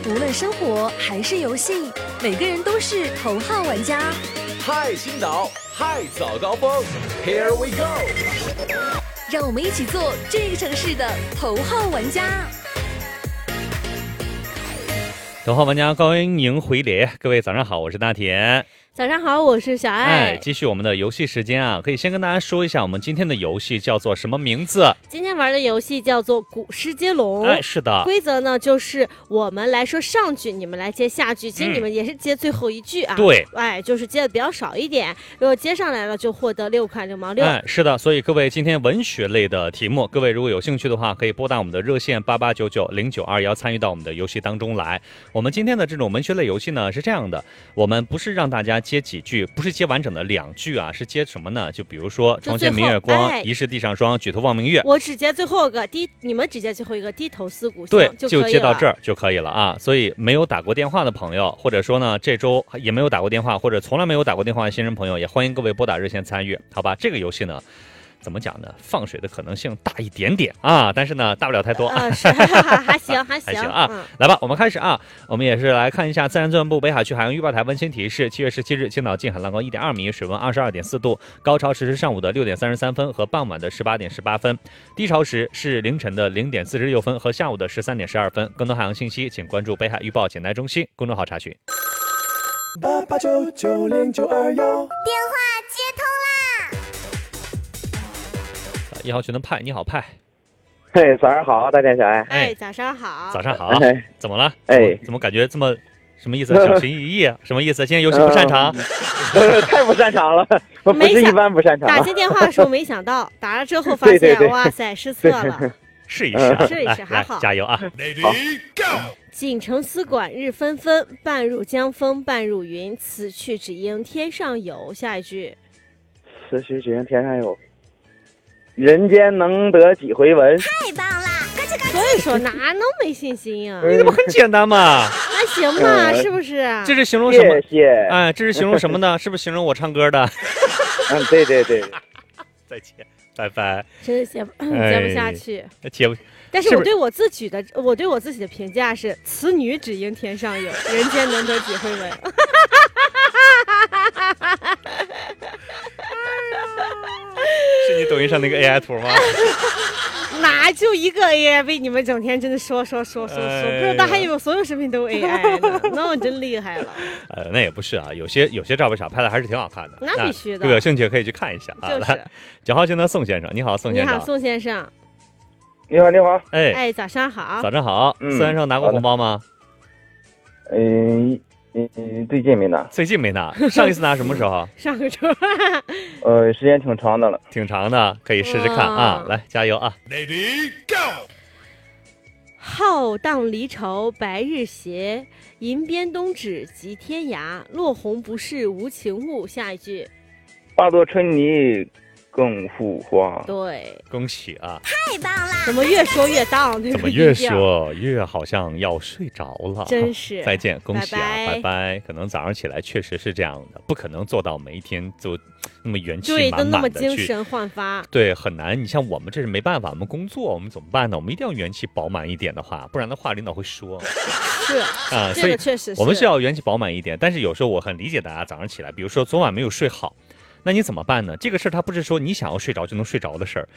无论生活还是游戏，每个人都是头号玩家。 嗨，青岛，嗨，早高峰 ，Here we go！ 让我们一起做这个城市的头号玩家。 头号玩家欢迎回来，各位早上好，我是大田。 早上好，我是小爱。 继续我们的游戏时间啊，可以先跟大家说一下我们今天的游戏叫做什么名字？ 今天玩的游戏叫做古诗接龙。 是的。 规则呢就是我们来说上句，你们来接下句，其实你们也是接最后一句啊。 对。 就是接的比较少一点，如果接上来了就获得6块6毛6。 是的，所以各位今天文学类的题目，各位如果有兴趣的话，可以拨打我们的热线88990921参与到我们的游戏当中来。我们今天的这种文学类游戏呢是这样的，我们不是让大家接几句，不是接完整的2句啊，是接什么呢？就比如说床前明月光，疑是地上霜，举头望明月。 我只接最后一个，你们只接最后一个，低头思故乡。 对，就接到这儿就可以了啊。所以没有打过电话的朋友，或者说呢这周也没有打过电话，或者从来没有打过电话的新人朋友，也欢迎各位拨打热线参与，好吧？这个游戏呢怎么讲呢？放水的可能性大一点点啊，但是呢大不了太多。 还行还行啊。来吧，我们开始啊。我们也是来看一下自然资源部北海区海洋预报台温馨提示：7月17日，青岛近海浪高1.2米，水温22.4度，高潮时是上午的6点33分和傍晚的18点18分，低潮时是凌晨的0点46分和下午的13点12分。更多海洋信息，请关注北海预报简单中心公众号查询。 88990921， 电话接通啦 ！1号群的派，你好派。 嘿，早上好，大家小爱。早上好。 早上好。怎么了？怎么感觉这么什么意思？小心翼翼？什么意思？今天游戏不擅长？ 太不擅长了，我不是一般不擅长。 打进电话的时候没想到，打了之后发现，对哇塞，失策了。 试一试， 试一试，还好。 加油啊！ 好。 锦城丝管日纷纷，半入江风半入云。此去只应天上有。下一句。 此去只应天上有。人间能得几回闻？ 太棒了！ 所以说哪能没信心啊？ 你怎么很简单嘛？ 还行吧，是不是？ 这是形容什么？ 谢谢。 这是形容什么呢？是不是形容我唱歌的？ 对对对。 再见，拜拜。 真是接不下去， 接不。 但是我对我自己的评价是：此女只应天上有，人间能得几回闻。 是你抖音上那个 AI 图吗？ 哪就一个 AI 被你们整天真的说，不知道还有所有视频都 AI 呢，那我真厉害了。 那也不是啊，有些照片拍的还是挺好看的。 那必须的， 各位有兴趣可以去看一下啊。来，9号群的宋先生，你好，宋先生。 你好，宋先生。 你好，你好。 早上好。 早上好。宋先生拿过红包吗？ 最近没拿。 最近没拿，上一次拿什么时候？ 上个周。 时间挺长的了。 挺长的，可以试试看啊！来，加油啊 ！Ready go！ 浩荡离愁白日斜，银鞭东指即天涯。落红不是无情物。下一句。 化作春泥更护花。 对， 恭喜啊！ 太棒了！ 怎么越说越荡？ 怎么越说越好像要睡着了？ 真是。 再见，恭喜啊！ 拜拜。可能早上起来确实是这样的，不可能做到每一天就那么元气对， 满满的都那么精神焕发。 对，很难。你像我们这是没办法，我们工作我们怎么办呢？我们一定要元气饱满一点的话，不然的话领导会说。 是啊， 所以确实是我们需要元气饱满一点。但是有时候我很理解大家早上起来，比如说昨晚没有睡好。那你怎么办呢？这个事儿它不是说你想要睡着就能睡着的事儿，